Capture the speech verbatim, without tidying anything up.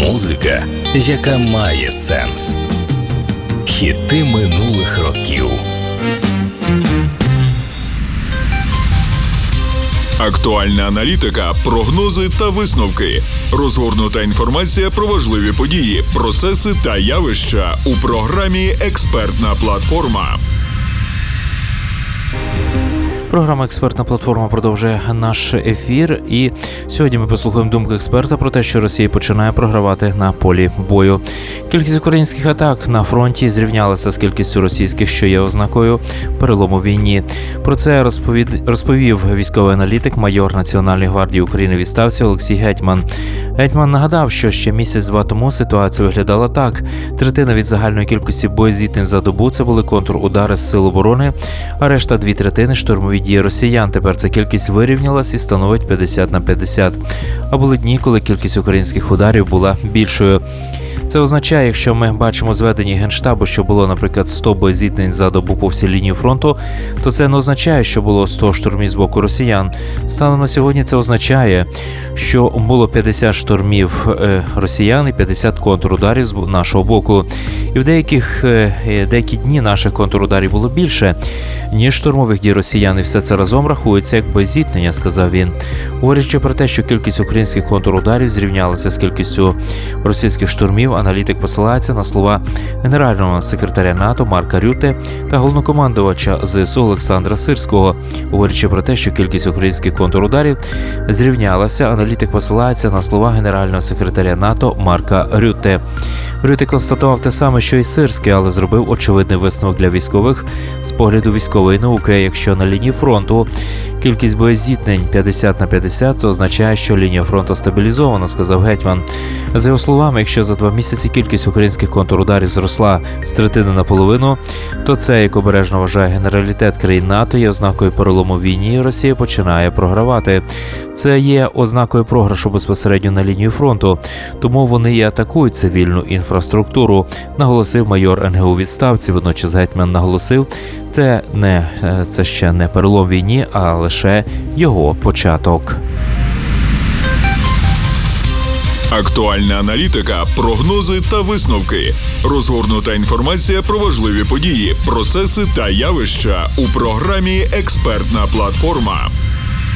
Музика, яка має сенс. Хіти минулих років. Актуальна аналітика, прогнози та висновки. Розгорнута інформація про важливі події, процеси та явища у програмі «Експертна платформа». Програма «Експертна платформа» продовжує наш ефір, і сьогодні ми послухаємо думку експерта про те, що Росія починає програвати на полі бою. Кількість українських атак на фронті зрівнялася з кількістю російських, що є ознакою перелому в війні. Про це розповід... розповів військовий аналітик, майор Національної гвардії України у відставці Олексій Гетьман. Гетьман нагадав, що ще місяць-два тому ситуація виглядала так. Третина від загальної кількості боєзіткнень за добу – це були контрудари з сил оборони, а решта дві третини – штурмові дії росіян. Тепер ця кількість вирівнялась і становить п'ятдесят на п'ятдесят. А були дні, коли кількість українських ударів була більшою. Це означає, якщо ми бачимо зведені Генштабу, що було, наприклад, сто боєзіткнень за добу по всій лінії фронту, то це не означає, що було сто штурмів з боку росіян. Станом на сьогодні це означає, що було п'ятдесят штурмів росіян і п'ятдесят контрударів з нашого боку. І в деяких, деякі дні наших контрударів було більше, ніж штурмових дій росіян. І все це разом рахується як боєзіткнення, сказав він. Говорячи про те, що кількість українських контрударів зрівнялася з кількістю російських штурмів, аналітик посилається на слова генерального секретаря НАТО Марка Рютте та головнокомандувача ЗСУ Олександра Сирського. Говорячи про те, що кількість українських контрударів зрівнялася, аналітик посилається на слова генерального секретаря НАТО Марка Рютте. Рютте констатував те саме, що і Сирський, але зробив очевидний висновок для військових з погляду військової науки. Якщо на лінії фронту кількість боєзіткнень п'ятдесят на п'ятдесят, це означає, що лінія фронту стабілізована, сказав Гетьман. За його словами, якщо за два місяці кількість українських контрударів зросла з третини на половину, то це, як обережно вважає генералітет країн НАТО, є ознакою перелому в війні, і Росія починає програвати. Це є ознакою програшу безпосередньо на лінію фронту, тому вони і атакують цивільну інфраструктуру, наголосив майор ен ге у відставці. Водночас Гетьман наголосив, це, не, це ще не перелом війні, а лише його початок. Актуальна аналітика, прогнози та висновки. Розгорнута інформація про важливі події, процеси та явища у програмі «Експертна платформа».